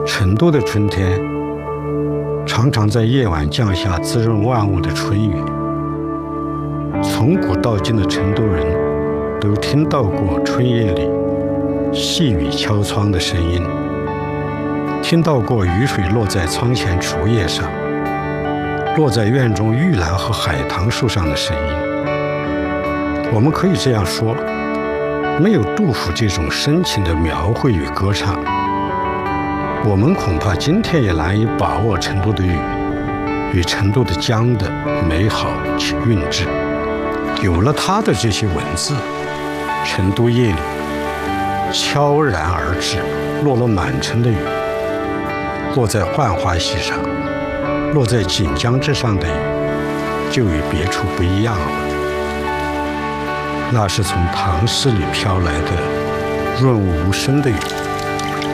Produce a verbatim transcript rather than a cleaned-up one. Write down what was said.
成都的春天常常在夜晚降下滋润万物的春雨。从古到今的成都人都听到过春夜里细雨敲窗的声音，听到过雨水落在窗前竹叶上，落在院中玉兰和海棠树上的声音。我们可以这样说，没有杜甫这种深情的描绘与歌唱，我们恐怕今天也难以把握成都的雨与成都的江的美好且韵致。有了他的这些文字，成都夜里悄然而至，落了满城的雨，落在浣花溪上，落在锦江之上的雨就与别处不一样了。那是从唐诗里飘来的润物无声的雨。